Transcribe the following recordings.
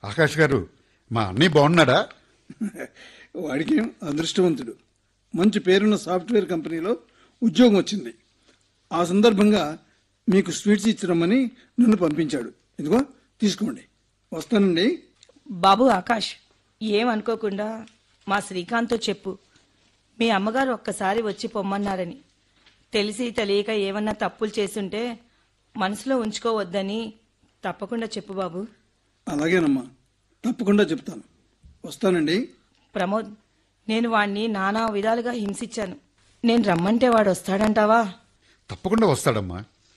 ఆకాష్ గారు, మా అన్నయ్య బాగున్నాడా? వాడికి అదృష్టవంతుడు. మంచి పేరున్న సాఫ్ట్వేర్ కంపెనీలో ఉద్యోగం వచ్చింది. ఆ సందర్భంగా మీకు స్వీట్స్ ఇచ్చిరమ్మని నన్ను పంపించాడు. ఇదిగో తీసుకోండి. వస్తానండి. బాబు ఆకాష్, ఏమనుకోకుండా మా శ్రీకాంత్తో చెప్పు, మీ అమ్మగారు ఒక్కసారి వచ్చి పొమ్మన్నారని. తెలిసి తెలియక ఏమన్నా తప్పులు చేసుంటే మనసులో ఉంచుకోవద్దని తప్పకుండా చెప్పు బాబు. అలాగేనమ్మా, తప్పకుండా చెప్తాను. వస్తానండి. ప్రమోద్, నేను వాణ్ణి నానా విధాలుగా హింసించాను. నేను రమ్మంటే వాడు వస్తాడంటావా? తప్పకుండా వస్తాడమ్మా.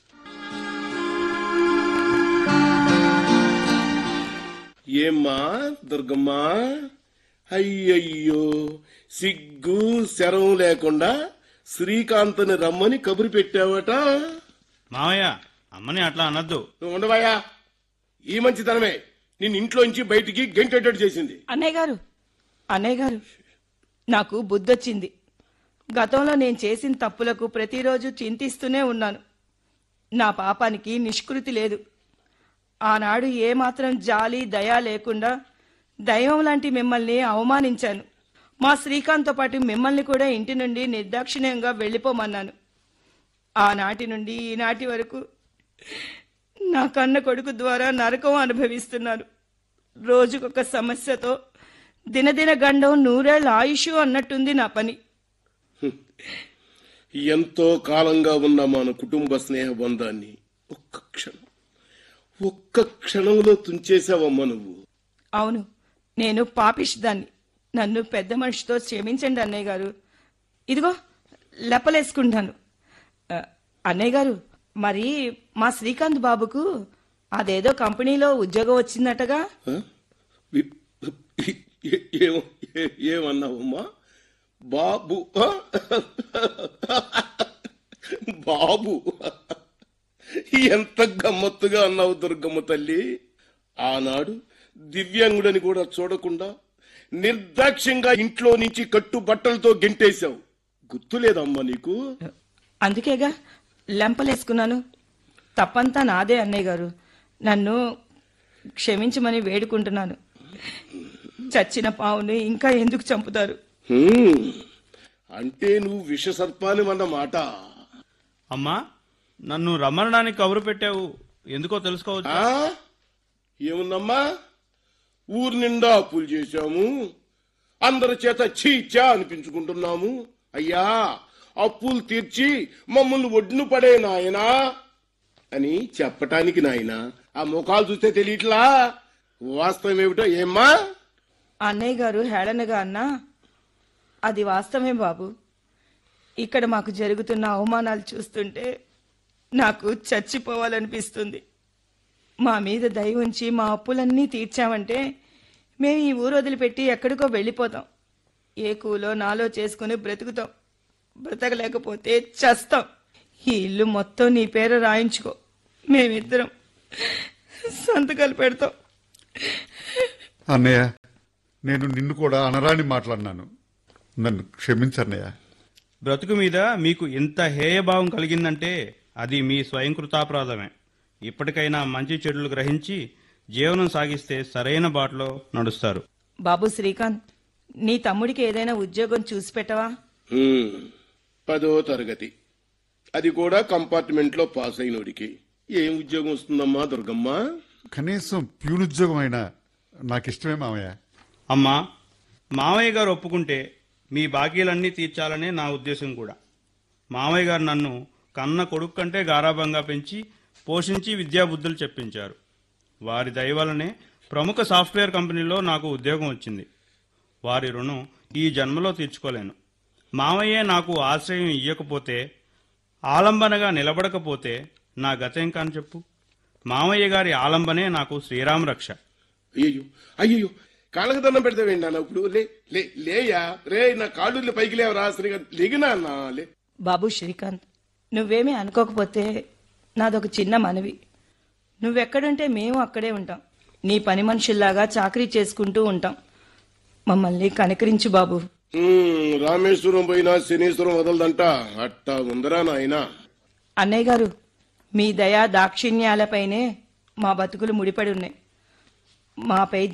ఏమ్మా దుర్గమ్మా, అయ్యయ్యో సిగ్గు శరం లేకుండా శ్రీకాంత్ని రమ్మని కబురు పెట్టావట. మావయ్య, అమ్మని అట్లా అనద్దు. నువ్వు ఉండవయ్యా, ఈ మంచితనమే నిన్ను ఇంట్లోంచి బయటికి గెంటేటట్టు చేసింది. అన్నయ్య గారు, నాకు బుద్ధొచ్చింది. గతంలో నేను చేసిన తప్పులకు ప్రతిరోజు చింతిస్తూనే ఉన్నాను. నా పాపానికి నిష్కృతి లేదు. ఆనాడు ఏమాత్రం జాలి దయ లేకుండా దైవం లాంటి మిమ్మల్ని అవమానించాను. మా శ్రీకాంత్తో పాటు మిమ్మల్ని కూడా ఇంటి నుండి నిర్దాక్షిణ్యంగా వెళ్ళిపోమన్నాను. ఆనాటి నుండి ఈనాటి వరకు నా కన్న కొడుకు ద్వారా నరకం అనుభవిస్తున్నాను. రోజుకొక సమస్యతో దినదిన గండం 100 ఏళ్ల ఆయుష్ అన్నట్టుంది నా పని. ఎంతో కాలంగా ఉన్న మన కుటుంబ స్నేహ బంధాన్ని ఒక్క క్షణంలో తుంచేశావమ్మా నువ్వు. అవును, నేను పాపిష్దాన్ని. నన్ను పెద్ద మనిషితో క్షమించండి అన్నయ్య గారు. ఇదిగో లెప్పలేసుకుంటాను. అన్నయ్య గారు, మరి మా శ్రీకాంత్ బాబుకు అదేదో కంపెనీలో ఉద్యోగం వచ్చిందటగా? ఏమన్నావమ్మా? బాబు బాబు ఎంత గమ్మత్తుగా అన్నావు దుర్గమ్మ తల్లి. ఆనాడు దివ్యాంగుడని కూడా చూడకుండా నిర్దాక్ష్యంగా ఇంట్లో నుంచి కట్టు బట్టలతో గెంటేశావు. గుర్తులేదమ్మా నీకు? అందుకేగా లెంపలేసుకున్నాను. తప్పంతా నాదే అన్నయ్య గారు. నన్ను క్షమించమని వేడుకుంటున్నాను. చచ్చిన పావుని ఇంకా ఎందుకు చంపుతారు? అంటే నువ్వు విష సర్పాని అన్నమాట. అమ్మా, నన్ను రమ్మనడానికి కబురు పెట్టావు, ఎందుకో తెలుసుకోవచ్చు? ఏముందమ్మా, ఊరి నిండా అప్పులు చేశాము, అందరి చేత చీచా అనిపించుకుంటున్నాము. అయ్యా, అప్పులు తీర్చి మమ్మల్ని ఒడ్డును పడే నాయనా అని చెప్పటానికి నాయనా. ఆ ముఖాలు చూస్తే తెలియట్లా వాస్తవం ఏమిటో. ఏమ్మా? అన్నయ్య గారు హేళనగా అన్నా అది వాస్తవమే బాబు. ఇక్కడ మాకు జరుగుతున్న అవమానాలు చూస్తుంటే నాకు చచ్చిపోవాలనిపిస్తుంది. మా మీద దయ ఉంచి మా అప్పులన్నీ తీర్చామంటే మేము ఈ ఊరు వదిలిపెట్టి ఎక్కడికో వెళ్ళిపోతాం. ఏ కూలో నాలో చేసుకుని బ్రతుకుతాం. బ్రతకలేకపోతే చస్తాం. ఈ ఇల్లు మొత్తం నీ పేరు రాయించుకో. మేమిద్దరం సంతకాలు పెడతాం. అన్నయ్య, నేను నిన్ను కూడా అనరాని మాట్లాడినాను. నన్ను క్షమించన్నయ్య. బ్రతుకు మీద మీకు ఇంత హేయభావం కలిగిందంటే అది మీ స్వయంకృతాపరాధమే. ఇప్పటికైనా మంచి చెడులు గ్రహించి జీవనం సాగిస్తే సరైన బాటలో నడుస్తారు. బాబు శ్రీకాంత్, నీ తమ్ముడికి ఏదైనా ఉద్యోగం చూసి పెట్టవా? 10వ తరగతి, అది కూడా కంపార్ట్మెంట్ లో పాస్ అయినోడికి ఏం ఉద్యోగం వస్తుందమ్మా దుర్గమ్మ? కనీసం ప్యూన్ ఉద్యోగం అయినా నాకిష్టమే మామయ్య. అమ్మా, మామయ్య గారు ఒప్పుకుంటే మీ బాకీలన్నీ తీర్చాలనే నా ఉద్దేశం కూడా. మామయ్య గారు నన్ను కన్న కొడుకు కంటే గారాబంగా పెంచి పోషించి విద్యాబుద్ధులు చెప్పించారు. వారి దయ వల్లనే ప్రముఖ సాఫ్ట్వేర్ కంపెనీలో నాకు ఉద్యోగం వచ్చింది. వారి రుణం ఈ జన్మలో తీర్చుకోలేను. మామయ్యే నాకు ఆశ్రయం ఇయ్యకపోతే, ఆలంబనగా నిలబడకపోతే నా గతేం కాని చెప్పు. మామయ్య గారి ఆలంబనే నాకు శ్రీరామ రక్ష. అయ్యో అయ్యో, కాళ్ళకు దండం పెడతావేంటి అన్న? ఇప్పుడు లేయా రే, నా కాళ్ళు పైకి లేవరా శ్రీకాంత్, లేగినా అన్నా లే. బాబు శ్రీకాంత్, నువ్వేమీ అనుకోకపోతే నాదొక చిన్న మనవి. నువ్వెక్కడుంటే మేము అక్కడే ఉంటాం. నీ పని మనుషుల్లాగా చాకరీ చేసుకుంటూ ఉంటాం. మమ్మల్ని కనికరించు బాబు. రామేశ్వరం పోయినా శనీశ్వరం వదలదంట, అట్టా ఉందరా నాయనా. అన్నయ్య గారు, మీ దయా దాక్షిణ్యాలపైనే మా బతుకులు ముడిపడి ఉన్నాయి. మాపై